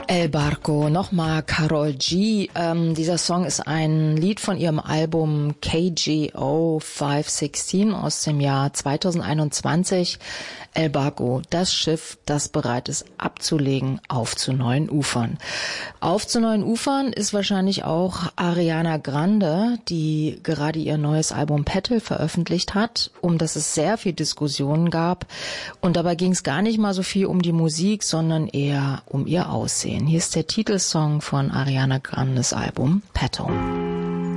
El Barco, nochmal Karol G. Dieser Song ist ein Lied von ihrem Album KGO 516 aus dem Jahr 2021. El Barco, das Schiff, das bereit ist abzulegen, auf zu neuen Ufern. Auf zu neuen Ufern ist wahrscheinlich auch Ariana Grande, die gerade ihr neues Album Petal veröffentlicht hat, um das es sehr viel Diskussionen gab. Und dabei ging es gar nicht mal so viel um die Musik, sondern eher um ihr Aussehen. Hier ist der Titelsong von Ariana Grandes Album Petal.